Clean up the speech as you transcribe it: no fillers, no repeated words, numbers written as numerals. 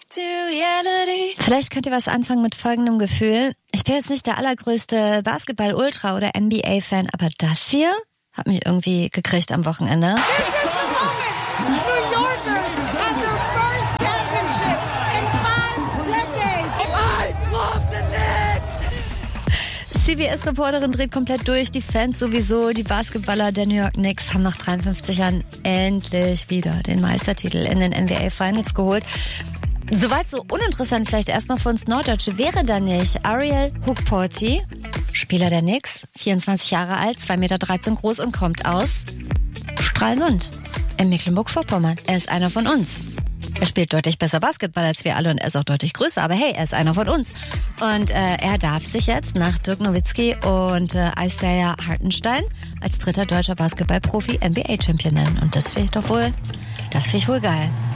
Vielleicht könnt ihr was anfangen mit folgendem Gefühl. Ich bin jetzt nicht der allergrößte Basketball-Ultra oder NBA-Fan, aber das hier hat mich irgendwie gekriegt am Wochenende. CBS-Reporterin dreht komplett durch, die Fans sowieso, die Basketballer der New York Knicks haben nach 53 Jahren endlich wieder den Meistertitel in den NBA Finals geholt. Soweit so uninteressant vielleicht erstmal für uns Norddeutsche wäre da nicht Ariel Hukporti, Spieler der Knicks, 24 Jahre alt, 2,13 Meter groß und kommt aus Stralsund in Mecklenburg-Vorpommern. Er ist einer von uns. Er spielt deutlich besser Basketball als wir alle und er ist auch deutlich größer, aber hey, er ist einer von uns. Und er darf sich jetzt nach Dirk Nowitzki und Isaiah Hartenstein als dritter deutscher Basketballprofi NBA-Champion nennen. Und das finde ich wohl geil.